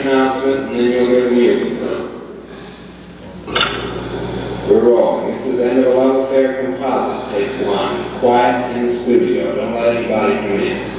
announcement, and then you'll hear the music. We're rolling. This is End of a Love Affair composite, take one. Quiet in the studio. Don't let anybody come in.